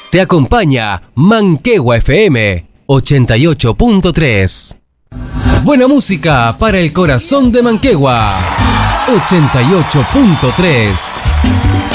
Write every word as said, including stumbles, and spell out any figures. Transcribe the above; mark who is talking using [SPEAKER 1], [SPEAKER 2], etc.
[SPEAKER 1] Te acompaña Manquehue F M ochenta y ocho punto tres. Buena música para el corazón de Manquehue ochenta y ocho punto tres.